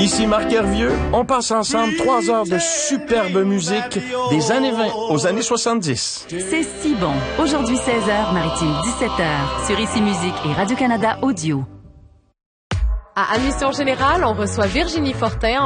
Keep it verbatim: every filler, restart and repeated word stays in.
Ici Marc Hervieux, on passe ensemble trois heures de superbe musique des années vingt aux années soixante-dix. C'est si bon. Aujourd'hui seize heures, Maritime dix-sept heures, sur Ici Musique et Radio-Canada Audio. À Admission Générale, on reçoit Virginie Fortin